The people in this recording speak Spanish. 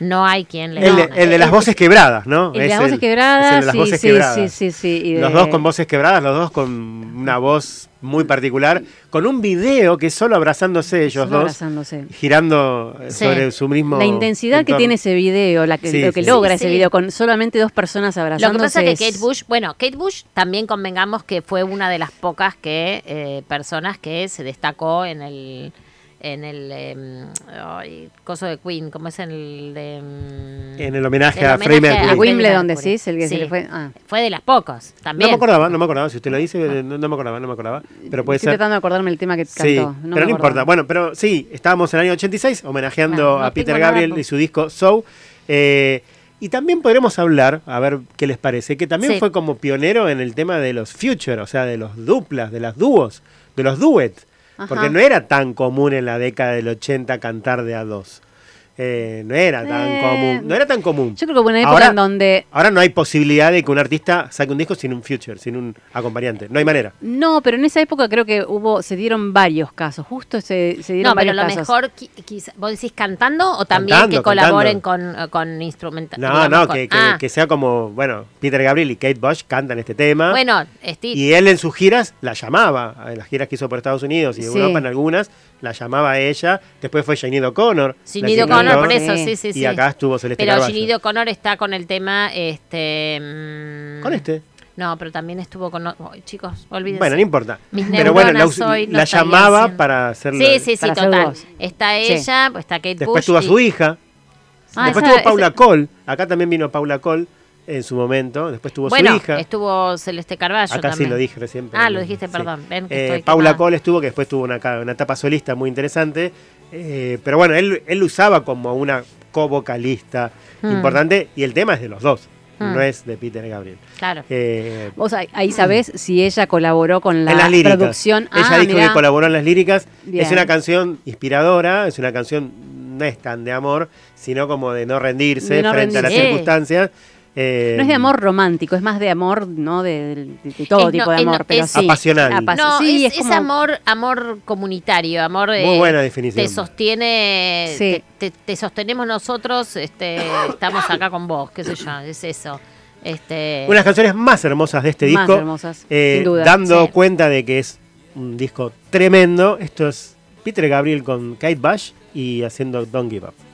no hay quien le... El de las voces quebradas, ¿no? El de las voces quebradas, es el de las voces quebradas. Sí. Y los dos con voces quebradas, los dos con una voz muy particular, con un video que es solo abrazándose ellos dos, girando sobre su mismo La intensidad entorno. que tiene ese video, lo que logra ese video, con solamente dos personas abrazándose. Lo que pasa es que Kate Bush también convengamos que fue una de las pocas personas que se destacó en el coso de Queen, ¿cómo es en el homenaje a Freddie Mercury? A Wimbledon, decís, el que se le fue. Fue de las pocas, también. No me acordaba, si usted lo dice, no me acordaba, pero puede ser. Estoy tratando de acordarme el tema que cantó. Sí, pero no importa. Bueno, pero sí, estábamos en el año 86 homenajeando a Peter Gabriel y su disco So. Y también podremos hablar, a ver qué les parece, que también fue como pionero en el tema de los feature, o sea, de los duplas, de las dúos, de los duets. Porque no era tan común en la década del 80 cantar de a dos. No era tan común. Yo creo que hubo una época en donde... Ahora no hay posibilidad de que un artista saque un disco sin un feature, sin un acompañante. No hay manera. No, pero en esa época creo que se dieron varios casos. Justo se dieron varios casos. No, pero lo mejor, ¿vos decís cantando o también que colaboren con instrumental? Que sea como, bueno, Peter Gabriel y Kate Bush cantan este tema. Bueno, y él en sus giras la llamaba, en las giras que hizo por Estados Unidos y Europa en algunas, la llamaba a ella. Después fue Sinéad O'Connor. Sinéad O'Connor, por eso, sí. Y acá estuvo Celeste Carballo. Pero Sinéad O'Connor está con el tema, ¿Con este? No, pero también estuvo con... chicos, olvídense. Bueno, no importa. Pero bueno, la llamaba para hacerlo. Sí, total. Está ella, está Kate Bush. Después tuvo a su hija. Después tuvo Paula Cole. Acá también vino Paula Cole en su momento. Después tuvo su hija. Estuvo Celeste Carballo acá también. Sí lo dije recién. Lo dijiste, perdón. Ven que estoy Paula Cole estuvo, que después tuvo una etapa solista muy interesante. Pero bueno, él usaba como una co-vocalista importante y el tema es de los dos. No es de Peter Gabriel. Claro. Vos ahí sabés si ella colaboró con la producción. Ella dijo que colaboró en las líricas. Bien. Es una canción inspiradora, es una canción no es tan de amor, sino como de no rendirse frente a las circunstancias. No es de amor romántico, es más de amor, ¿no? De todo tipo de amor, pero sí. Apasional. Es como... amor comunitario, amor muy buena definición. Te sostiene, te sostenemos nosotros, estamos acá con vos, qué sé yo, es eso. Una de las canciones más hermosas de este disco. Más hermosas, sin duda. Dando cuenta de que es un disco tremendo. Esto es Peter Gabriel con Kate Bush y haciendo Don't Give Up.